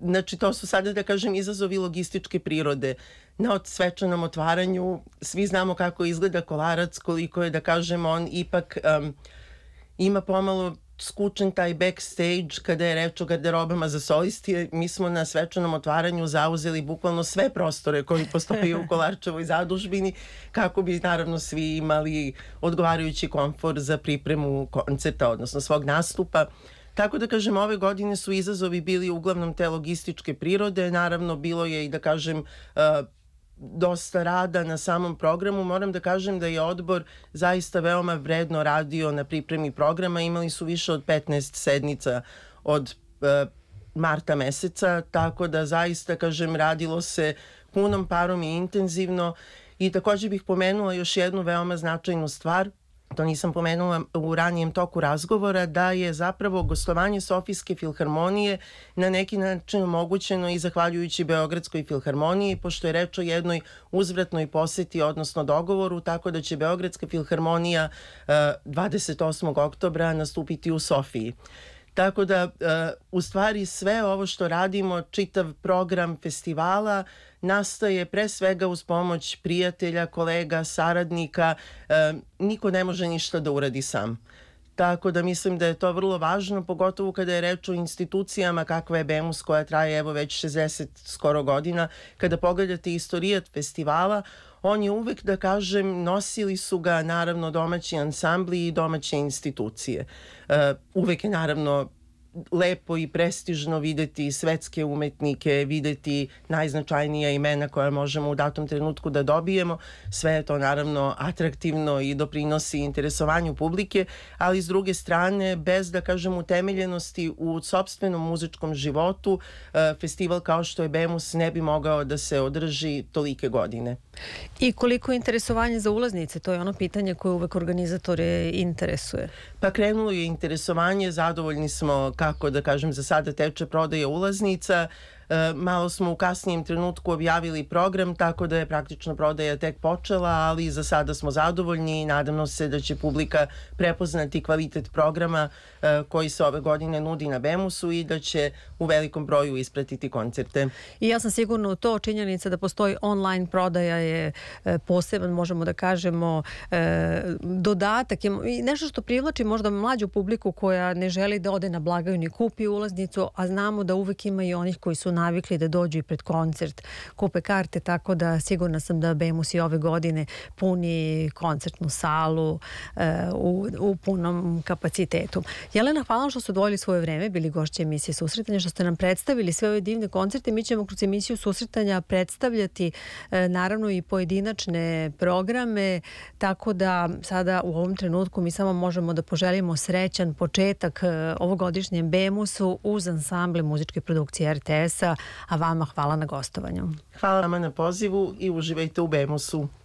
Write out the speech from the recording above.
Znači, to su sada, da kažem, izazovi logističke prirode. Na svečanom otvaranju svi znamo kako izgleda Kolarac, koliko je, da kažem, on ipak ima pomalo skučen taj backstage kada je reč o garderobama za solisti. Mi smo na svečanom otvaranju zauzeli bukvalno sve prostore koji postoje u Kolarčevoj zadužbini kako bi naravno svi imali odgovarajući komfor za pripremu koncerta, odnosno svog nastupa. Tako da kažem, ove godine su izazovi bili uglavnom te logističke prirode. Naravno, bilo je i, da kažem, dosta rada na samom programu. Moram da kažem da je odbor zaista veoma vredno radio na pripremi programa. Imali su više od 15 sednica od marta meseca, tako da zaista, kažem, radilo se punom parom i intenzivno. I takođe bih pomenula još jednu veoma značajnu stvar, to nisam pomenula u ranijem toku razgovora, da je zapravo gostovanje Sofijske filharmonije na neki način omogućeno i zahvaljujući Beogradskoj filharmoniji, pošto je reč o jednoj uzvratnoj poseti, odnosno dogovoru, tako da će Beogradska filharmonija 28. oktobra nastupiti u Sofiji. Tako da, u stvari, sve ovo što radimo, čitav program festivala, nastaje pre svega uz pomoć prijatelja, kolega, saradnika. Niko ne može ništa da uradi sam. Tako da mislim da je to vrlo važno, pogotovo kada je reč o institucijama kakva je BEMUS, koja traje evo već 60 skoro godina. Kada pogledate istorijat festivala, on je uvek, da kažem, nosili su ga naravno domaći ansambli i domaće institucije. Uvek je naravno lepo i prestižno videti svetske umetnike, videti najznačajnija imena koja možemo u datom trenutku da dobijemo. Sve je to naravno atraktivno i doprinosi interesovanju publike, ali s druge strane, bez, da kažem, utemeljenosti u sopstvenom muzičkom životu, festival kao što je BEMUS ne bi mogao da se održi tolike godine. I koliko je interesovanje za ulaznice? To je ono pitanje koje uvek organizatore interesuje. Pa krenulo je interesovanje, zadovoljni smo kako, da kažem, za sada teče prodaja ulaznica. Malo smo u kasnijem trenutku objavili program, tako da je praktično prodaja tek počela, ali za sada smo zadovoljni i nadamo se da će publika prepoznati kvalitet programa koji se ove godine nudi na BEMUS-u i da će u velikom broju ispratiti koncerte. I ja sam sigurna u to, činjenica da postoji online prodaja je poseban, možemo da kažemo, dodatak i nešto što privlači možda mlađu publiku koja ne želi da ode na blagajnu i kupi ulaznicu, a znamo da uvek ima i onih koji su navikli da dođu i pred koncert, kupe karte, tako da sigurna sam da BEMUS i ove godine puni koncertnu salu u punom kapacitetu. Jelena, hvala što ste odvojili svoje vreme, bili gošće emisije Susretanja, što ste nam predstavili sve ove divne koncerte. Mi ćemo kroz emisiju Susretanja predstavljati naravno i pojedinačne programe, tako da sada u ovom trenutku mi samo možemo da poželimo srećan početak ovogodišnjem BEMUS-u uz ansamble muzičke produkcije RTS-a, a vama hvala na gostovanju. Hvala vama na pozivu i uživajte u BEMUS-u.